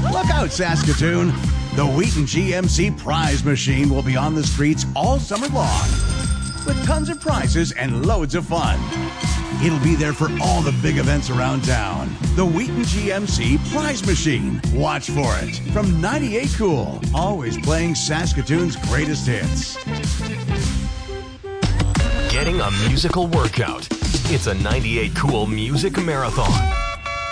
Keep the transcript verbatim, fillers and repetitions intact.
Look out, Saskatoon. The Wheaton G M C Prize Machine will be on the streets all summer long with tons of prizes and loads of fun. It'll be there for all the big events around town. The Wheaton G M C Prize Machine. Watch for it. From ninety-eight Cool, always playing Saskatoon's greatest hits. Getting a musical workout. It's a ninety-eight Cool Music Marathon.